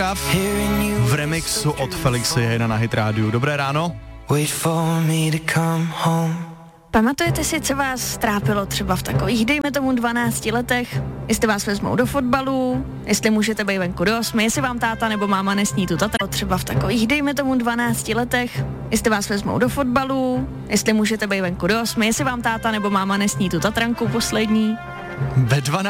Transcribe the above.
v remixu od Felixe Jejna na Hit rádiu. Dobré ráno. Pamatujete si, co vás trápilo třeba v takových, dejme tomu 12 letech, jestli vás vezmou do fotbalu, jestli můžete být venku do 8, jestli vám táta nebo máma nesní tu tatra, třeba v takových, dejme tomu 12 letech, jestli vás vezmou do fotbalu, jestli můžete být venku do 8, jestli vám táta nebo máma nesní tu tatranku poslední. Ve 12